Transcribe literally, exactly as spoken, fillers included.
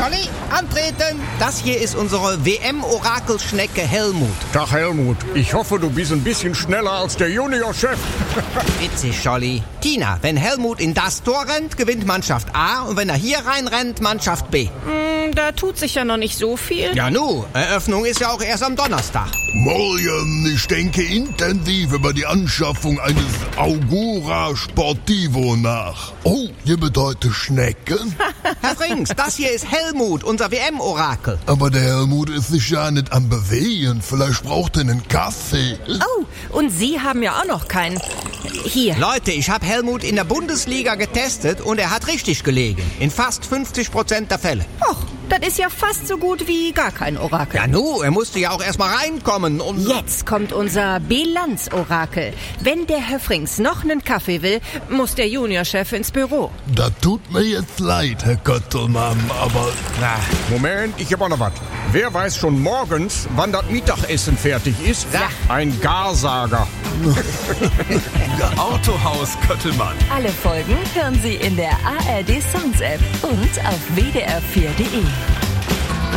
Scholli, antreten. Das hier ist unsere W M-Orakelschnecke Helmut. Tag Helmut, ich hoffe, du bist ein bisschen schneller als der Juniorchef. Witzig, Scholli. Tina, wenn Helmut in das Tor rennt, gewinnt Mannschaft A und wenn er hier reinrennt, Mannschaft B. Mm, da tut sich ja noch nicht so viel. Ja nu, Eröffnung ist ja auch erst am Donnerstag. Morgen, ich denke intensiv über die Anschaffung eines Augura Sportivo nach. Oh, ihr bedeutet Schnecken? Herr Frings, das hier ist Helmut, unser W M-Orakel. Aber der Helmut ist sich ja nicht am Bewegen. Vielleicht braucht er einen Kaffee. Oh, und Sie haben ja auch noch keinen. Hier. Leute, ich habe Helmut in der Bundesliga getestet und er hat richtig gelegen. In fast fünfzig Prozent der Fälle. Och, das ist ja fast so gut wie gar kein Orakel. Ja nu, er musste ja auch erstmal reinkommen und... Jetzt kommt unser Bilanz-Orakel. Wenn der Herr Frings noch einen Kaffee will, muss der Juniorchef ins Büro. Das tut mir jetzt leid, Herr Köttelmann, aber... Na, Moment, ich hab auch noch was. Wer weiß schon morgens, wann das Mittagessen fertig ist? Ja. Ein Garsager. Autohaus Köttelmann. Alle Folgen hören Sie in der A R D Sounds App und auf w d r vier punkt d e.